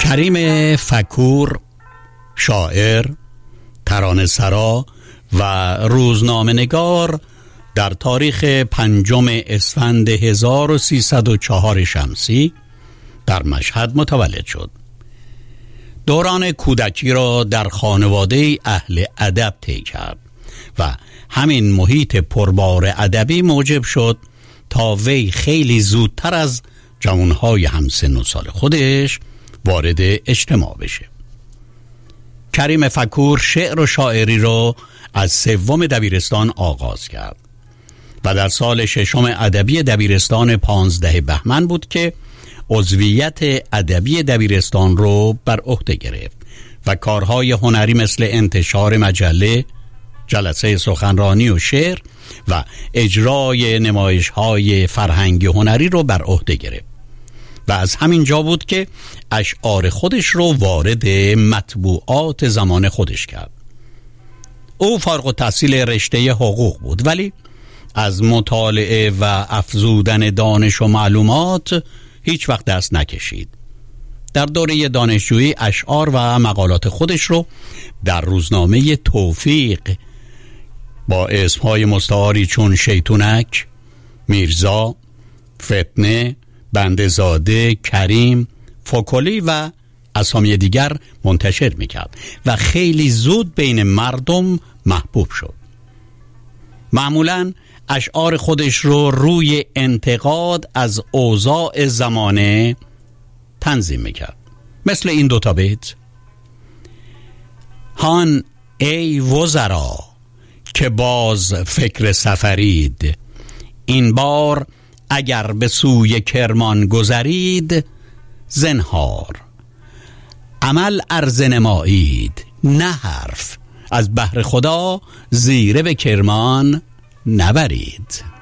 کریم فکور، شاعر، ترانه‌سرا و روزنامه‌نگار، در تاریخ 5 اسفند 1304 شمسی در مشهد متولد شد. دوران کودکی را در خانواده اهل ادب طی کرد و همین محیط پربار ادبی موجب شد تا وی خیلی زودتر از جوانهای همسن و سال خودش وارد اجتماع بشه. کریم فکور شعر و شاعری را از 3 دبیرستان آغاز کرد و در سال 6 ادبی دبیرستان 15 بهمن بود که عضویت ادبی دبیرستان رو بر عهده گرفت و کارهای هنری مثل انتشار مجله، جلسه سخنرانی و شعر و اجرای نمایش‌های فرهنگی هنری رو بر عهده گرفت و از همین جا بود که اشعار خودش رو وارد مطبوعات زمان خودش کرد. او فارغ التحصیل رشته حقوق بود، ولی از مطالعه و افزودن دانش و معلومات هیچ وقت دست نکشید. در دوره دانشجویی اشعار و مقالات خودش رو در روزنامه توفیق با اسمهای مستعاری چون شیطونک، میرزا، فتنه، بندزاده، کریم، فکلی و اسامی دیگر منتشر میکرد و خیلی زود بین مردم محبوب شد. معمولاً اشعار خودش رو روی انتقاد از اوضاع زمانه تنظیم میکرد، مثل این 2 بیت: هان ای وزرا که باز فکر سفرید، این بار اگر به سوی کرمان گذرید، زنهار عمل عرضه نمایید، نه حرف از بهر خدا زیره به کرمان نبرید.